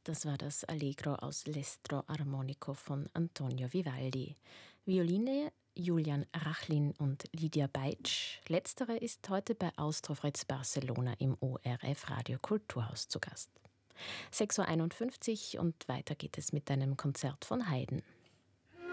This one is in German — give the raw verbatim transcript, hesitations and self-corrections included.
Das war das Allegro aus L'Estro Armonico von Antonio Vivaldi. Violine Julian Rachlin und Lydia Beitsch. Letztere ist heute bei Austro Fritz Barcelona im O R F Radio Kulturhaus zu Gast. sechs Uhr einundfünfzig und weiter geht es mit einem Konzert von Haydn.